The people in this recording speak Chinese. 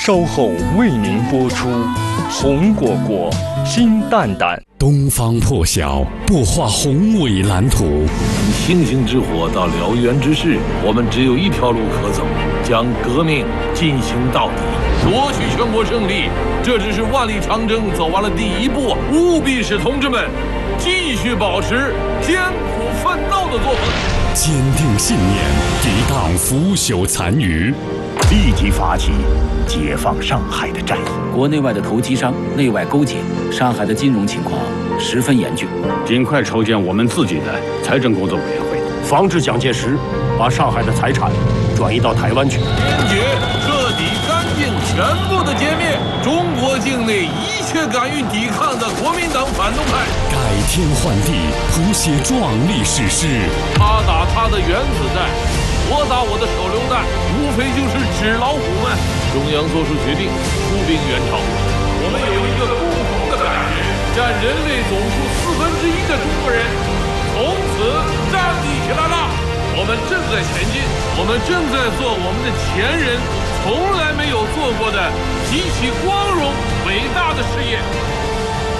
稍后为您播出红果果、金蛋蛋。 东方破晓，擘画宏伟蓝图。 从星星之火到燎原之势，我们只有一条路可走，将革命进行到底，夺取全国胜利。这只是万里长征走完了第一步，务必使同志们继续保持艰苦奋斗的作风， 坚定信念，抵挡腐朽残余， 立即发起解放上海的战役。 国内外的投机商内外勾结，上海的金融情况十分严峻， 尽快筹建我们自己的财政工作委员会， 防止蒋介石把上海的财产转移到台湾去。 坚决、彻底、干净、全部的歼灭中国境内一切敢于抵抗的国民党反动派， 改天换地，谱写壮丽史诗。 他打他的原子弹，我打我的手榴弹，无非就是纸老虎们。中央做出决定，出兵援朝。我们有一个共同的感觉，占人类总数1/4的中国人从此站立起来了。我们正在前进，我们正在做我们的前人从来没有做过的极其光荣伟大的事业。